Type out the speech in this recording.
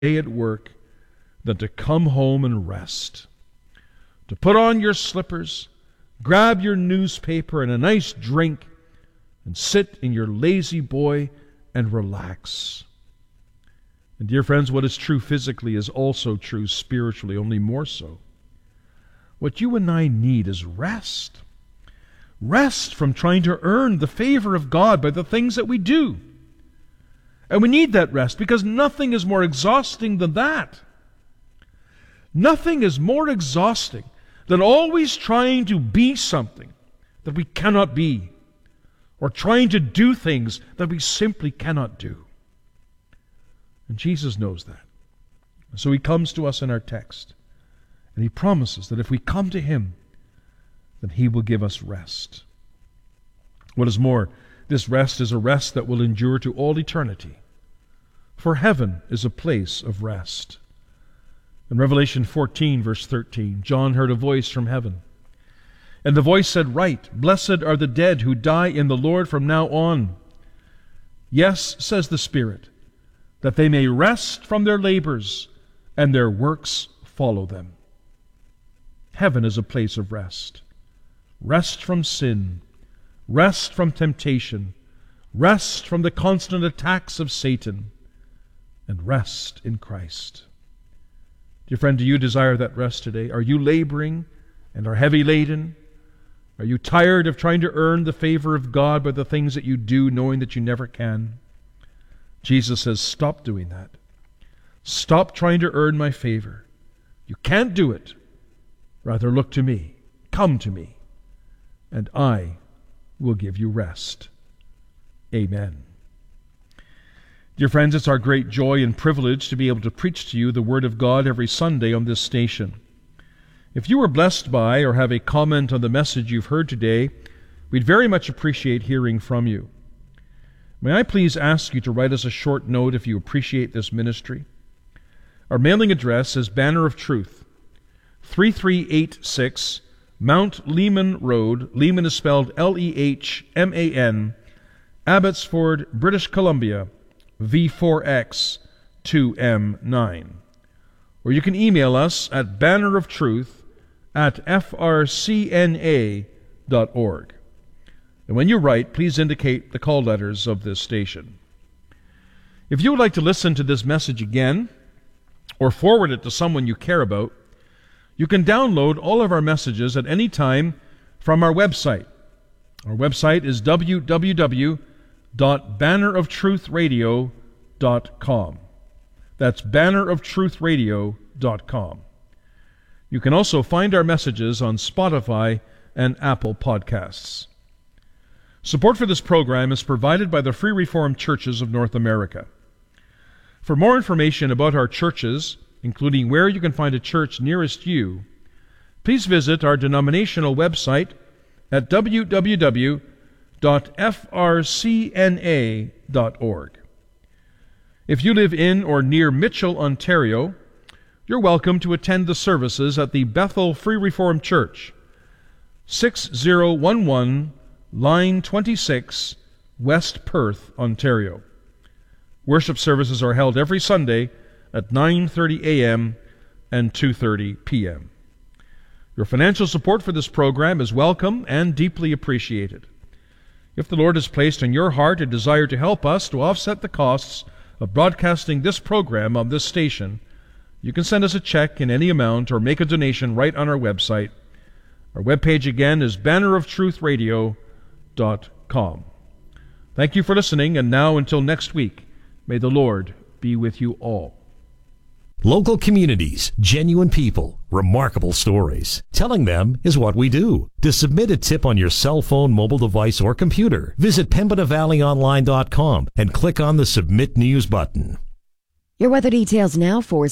day at work than to come home and rest. To put on your slippers, grab your newspaper and a nice drink, and sit in your lazy boy and relax. And dear friends, what is true physically is also true spiritually, only more so. What you and I need is rest. Rest from trying to earn the favor of God by the things that we do. And we need that rest because nothing is more exhausting than that. Nothing is more exhausting than always trying to be something that we cannot be, or trying to do things that we simply cannot do. And Jesus knows that. So he comes to us in our text, and he promises that if we come to him, then he will give us rest. What is more, this rest is a rest that will endure to all eternity. For heaven is a place of rest. In Revelation 14, verse 13, John heard a voice from heaven. And the voice said, "Write, blessed are the dead who die in the Lord from now on. Yes, says the Spirit, that they may rest from their labors, and their works follow them." Heaven is a place of rest. Rest from sin, rest from temptation, rest from the constant attacks of Satan, and rest in Christ. Dear friend, do you desire that rest today? Are you laboring and are heavy laden? Are you tired of trying to earn the favor of God by the things that you do, knowing that you never can? Jesus says, stop doing that. Stop trying to earn my favor. You can't do it. Rather, look to me. Come to me, and I will give you rest. Amen. Dear friends, it's our great joy and privilege to be able to preach to you the Word of God every Sunday on this station. If you were blessed by or have a comment on the message you've heard today, we'd very much appreciate hearing from you. May I please ask you to write us a short note if you appreciate this ministry? Our mailing address is Banner of Truth, 3386 Mount Lehman Road. Lehman is spelled Lehman, Abbotsford, British Columbia, V4X 2M9. Or you can email us at banneroftruth@frcna.org. And when you write, please indicate the call letters of this station. If you would like to listen to this message again, or forward it to someone you care about, you can download all of our messages at any time from our website. Our website is www.banneroftruthradio.com. That's banneroftruthradio.com. You can also find our messages on Spotify and Apple Podcasts. Support for this program is provided by the Free Reformed Churches of North America. For more information about our churches, including where you can find a church nearest you, please visit our denominational website at www.frcna.org. If you live in or near Mitchell, Ontario, you're welcome to attend the services at the Bethel Free Reformed Church, 6011 Line 26, West Perth, Ontario. Worship services are held every Sunday at 9:30 a.m. and 2:30 p.m. Your financial support for this program is welcome and deeply appreciated. If the Lord has placed on your heart a desire to help us to offset the costs of broadcasting this program on this station, you can send us a check in any amount or make a donation right on our website. Our webpage again is banneroftruthradio.com. Thank you for listening, and now until next week, may the Lord be with you all. Local communities, genuine people, remarkable stories. Telling them is what we do. To submit a tip on your cell phone, mobile device, or computer, visit PembinaValleyOnline.com and click on the Submit News button. Your weather details now for